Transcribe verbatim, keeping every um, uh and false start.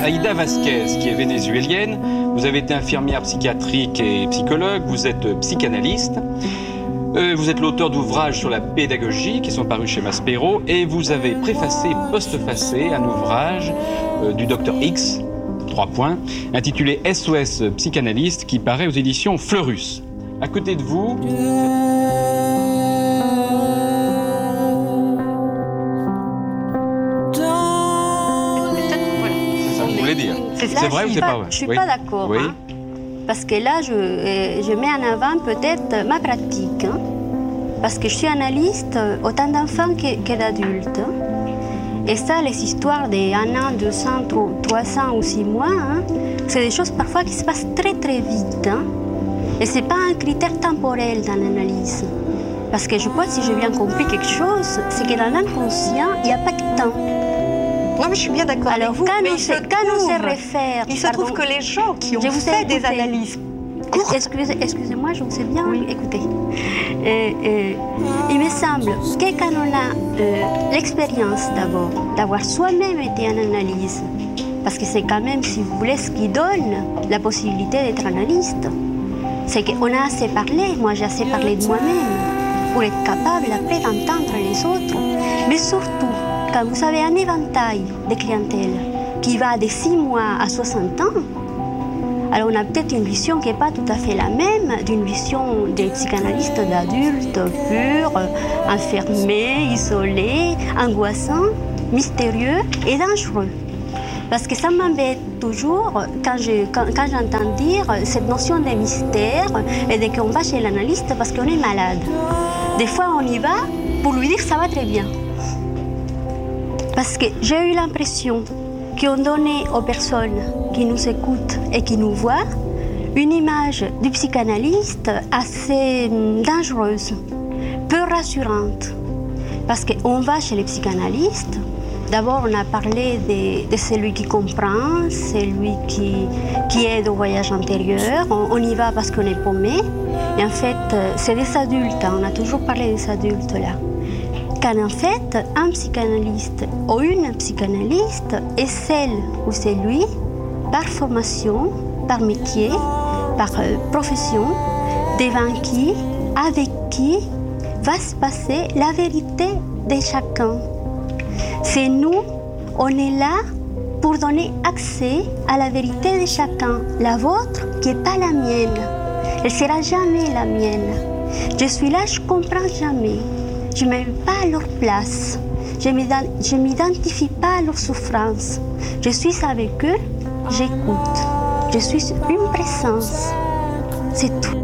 Aïda Vasquez, qui est vénézuélienne. Vous avez été infirmière psychiatrique et psychologue, vous êtes psychanalyste. Euh, vous êtes l'auteur d'ouvrages sur la pédagogie qui sont parus chez Maspero et vous avez préfacé, postfacé un ouvrage euh, du docteur X, trois points, intitulé S O S Psychanalyste qui paraît aux éditions Fleurus. À côté de vous... Dire. C'est vrai ou c'est pas vrai? Je ne suis oui. pas d'accord. Oui. Hein, parce que là, je, euh, je mets en avant peut-être ma pratique. Hein, parce que je suis analyste autant d'enfants que, que d'adultes. Hein, et ça, les histoires d'un an, deux cents, trois cents ou six mois, hein, c'est des choses parfois qui se passent très très vite. Hein, et ce n'est pas un critère temporel dans l'analyse. Parce que je crois, si j'ai bien compris quelque chose, c'est que dans l'inconscient, il n'y a pas de temps. Non, mais je suis bien d'accord avec vous. Quand, mais on, il se, se, quand trouve, on se réfère... Il se pardon, trouve que les gens qui ont fait des analyses courtes... Excusez, excusez-moi, je vous sais bien oui. écouter. Euh, euh, il me semble que quand on a euh, l'expérience d'abord, d'avoir soi-même été en analyse, parce que c'est quand même, si vous voulez, ce qui donne la possibilité d'être analyste, c'est qu'on a assez parlé, moi j'ai assez parlé de moi-même, pour être capable après d'entendre les autres, mais surtout, quand vous avez un éventail de clientèle qui va de six mois à soixante ans, alors on a peut-être une vision qui n'est pas tout à fait la même d'une vision des psychanalystes d'adultes purs, enfermés, isolés, angoissants, mystérieux et dangereux. Parce que ça m'embête toujours quand, je, quand, quand j'entends dire cette notion de mystère et de qu'on va chez l'analyste parce qu'on est malade. Des fois on y va pour lui dire que ça va très bien. Parce que j'ai eu l'impression qu'on donnait aux personnes qui nous écoutent et qui nous voient une image du psychanalyste assez dangereuse, peu rassurante. Parce qu'on va chez les psychanalystes, d'abord on a parlé de, de celui qui comprend, celui qui, qui aide au voyage antérieur, on, on y va parce qu'on est paumé, et en fait c'est des adultes, hein, on a toujours parlé des adultes là. Quand en fait, un psychanalyste ou une psychanalyste est celle ou c'est lui, par formation, par métier, par euh, profession, devant qui, avec qui va se passer la vérité de chacun. C'est nous, on est là pour donner accès à la vérité de chacun, la vôtre qui n'est pas la mienne. Elle ne sera jamais la mienne. Je suis là, je ne comprends jamais. Je ne me mets pas à leur place. Je ne m'identifie pas à leur souffrance. Je suis avec eux, j'écoute. Je suis une présence. C'est tout.